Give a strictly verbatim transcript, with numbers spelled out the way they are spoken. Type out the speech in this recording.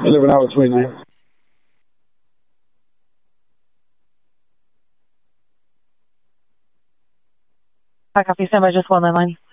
Eleven hours twenty nine. I copy. Stand by. Just hold my line.